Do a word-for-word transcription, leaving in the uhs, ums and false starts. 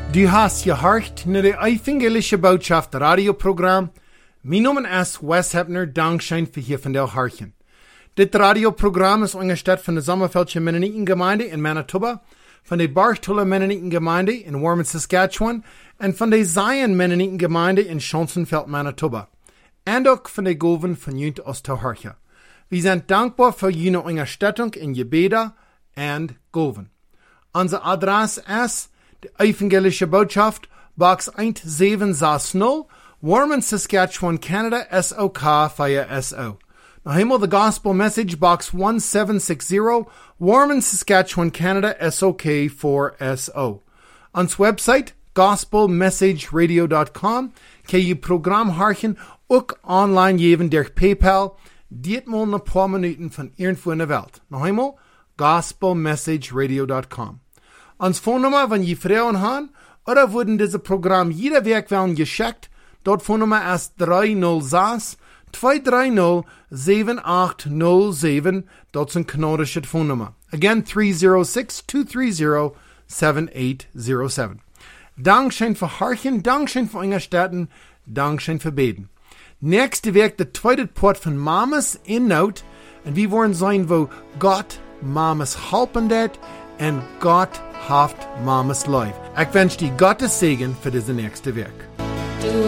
Du hast gehorcht naar de evangelische boodschap radioprogram. Mijn naam is Wes Hebner, dankzij voor hier van der Harchen. Dit radioprogram is ongesteld van de Sommerveldse Mennonitengemeinde in Manitoba, van de Barstola Mennonitengemeinde in Warman, Saskatchewan en van de Zion Mennonitengemeinde in Schonsonveld, Manitoba. En ook van de Goven van Junt Oosterharche. We zijn dankbaar voor jullie ondersteuning in Gebeda en Goven. Onze adres is de Evangelische Botschaft, Box seventeen zestig, Warman, Saskatchewan, Canada, S O K via S O. Now, helemaal the Gospel Message, Box seventeen sixty, Warman, Saskatchewan, Canada, S O K four S O. Ons website, gospel message radio dot com, kan je program harken ook online geven door PayPal, ditmaal een paar minuten van irgendwo in de wereld. Nog eenmaal, gospel message radio dot com. Ons Phone-Nummer, wenn je Frauen haben, oder wurden diese Programm jeder Werk werden geschickt, dort Phone-Nummer ist drei null sechs, zwei drei null, sieben acht null sieben, dort sind kanadische Phone-Nummer. Again, three oh six, two three oh, seven eight oh seven. Dankeschön für Harchen, Dankeschön für Unterstützen, Dankeschön für Beten. Nächste Werk, der zweite Part von Mamas in Not, und wir wollen sein, wo Gott Mamas helfen dat, und Gott haft Mamas life. Ich wünsche dir Gottes Segen für diese nächste Werk.